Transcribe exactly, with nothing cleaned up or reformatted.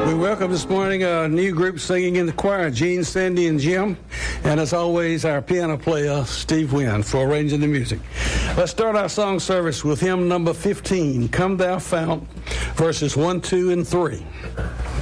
We welcome this morning a new group singing in the choir, Gene, Sandy, and Jim. And as always, our piano player, Steve Wynn, for arranging the music. Let's start our song service with hymn number fifteen, Come Thou Fount, verses one, two, and three.